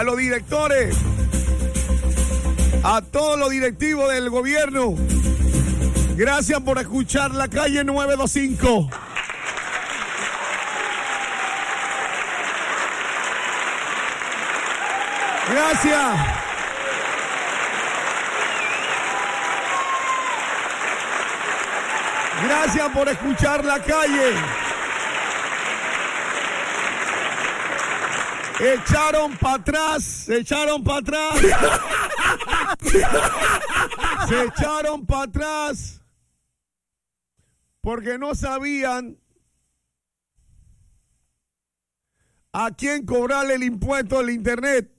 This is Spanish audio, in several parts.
a los directores, a todos los directivos del gobierno. Gracias por escuchar La Calle 925. Gracias. Gracias por escuchar La Calle. Echaron para atrás, se echaron para atrás. Se echaron para atrás porque no sabían a quién cobrarle el impuesto del internet.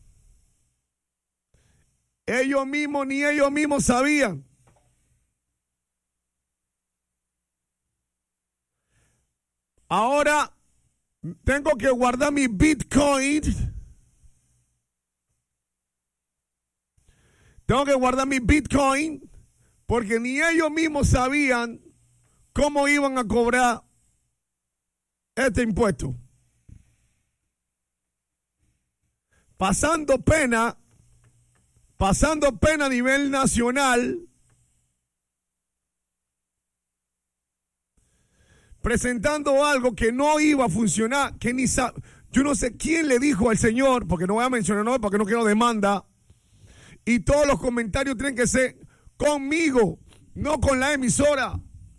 Ellos mismos, ni ellos mismos sabían. Ahora tengo que guardar mi Bitcoin. Tengo que guardar mi Bitcoin porque ni ellos mismos sabían cómo iban a cobrar este impuesto. Pasando pena a nivel nacional, presentando algo que no iba a funcionar, que ni yo no sé quién le dijo al señor, porque no voy a mencionar nombre porque no quiero demanda, y todos los comentarios tienen que ser conmigo, no con la emisora.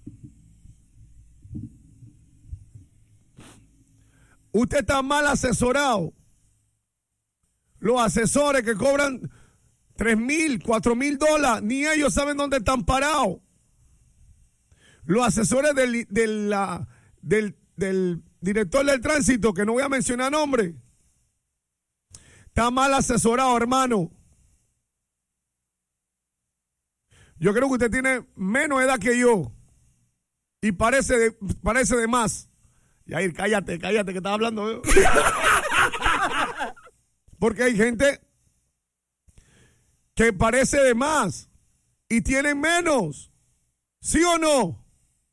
Usted está mal asesorado. Los asesores que cobran $3,000, $4,000, ni ellos saben dónde están parados. Los asesores del director del tránsito, que no voy a mencionar nombre, está mal asesorado, hermano. Yo creo que usted tiene menos edad que yo y parece de más. Yair, cállate, que estás hablando. Porque hay gente que parece de más y tienen menos. ¿Sí o no?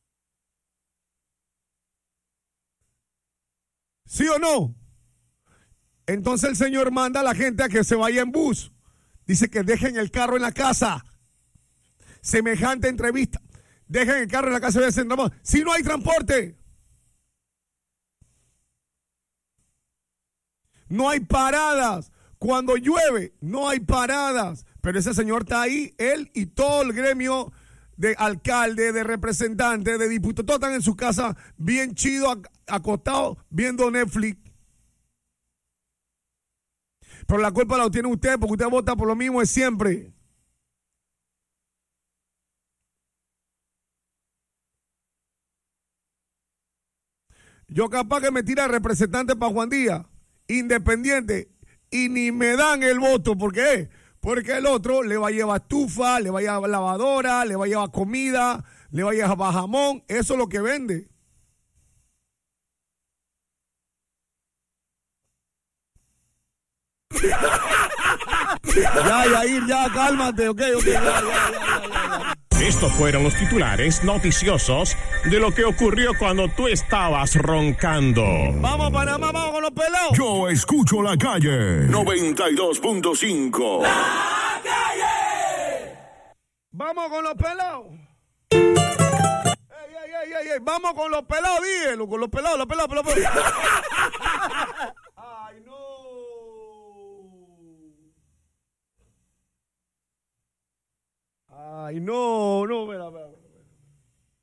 ¿Sí o no? Entonces el Señor manda a la gente a que se vaya en bus. Dice que dejen el carro en la casa. Semejante entrevista. Dejen el carro en la casa y vayan. Si no hay transporte. No hay paradas. Cuando llueve, no hay paradas. Pero ese señor está ahí, él y todo el gremio de alcalde, de representantes, de diputados, todos están en su casa bien chido, acostados, viendo Netflix. Pero la culpa la tiene usted porque usted vota por lo mismo de siempre. Yo capaz que me tira representante para Juan Díaz, independiente, y ni me dan el voto. ¿Por qué? Porque el otro le va a llevar estufa, le va a llevar lavadora, le va a llevar comida, le va a llevar jamón. Eso es lo que vende. Ya, cálmate, ok, ya. Estos fueron los titulares noticiosos de lo que ocurrió cuando tú estabas roncando. Vamos, Panamá, vamos con los pelados. Yo escucho La Calle 92.5. ¡La Calle! Vamos con los pelados. Ey, vamos con los pelados, dígelo, con los pelados. Ay, no. Ay, no, espera.